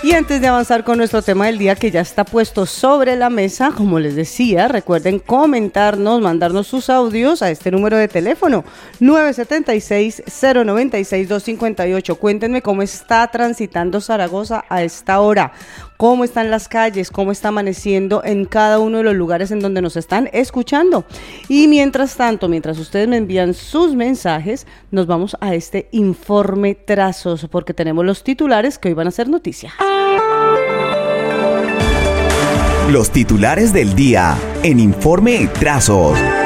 Y antes de avanzar con nuestro tema del día que ya está puesto sobre la mesa, como les decía, recuerden comentarnos, mandarnos sus audios a este número de teléfono 976-096-258. Cuéntenme cómo está transitando Zaragoza a esta hora, cómo están las calles, cómo está amaneciendo en cada uno de los lugares en donde nos están escuchando. Y mientras tanto, mientras ustedes me envían sus mensajes, nos vamos a este informe trazos, porque tenemos los titulares que hoy van a ser noticia. Los titulares del día en Informe Trazos.